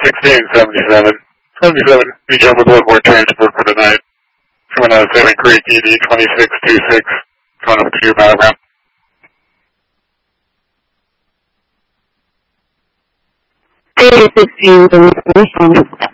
1677. 77, reach out with Woodward Transport for tonight. Coming out of 7 Creek, ED 2626. Going over to your battleground. 16,